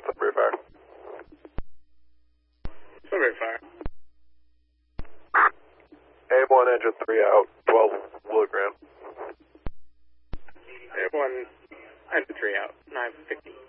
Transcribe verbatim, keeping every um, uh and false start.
Sudbury Fire. Sudbury Fire. A one engine three out, twelve milligram. A one engine three out, nine fifty.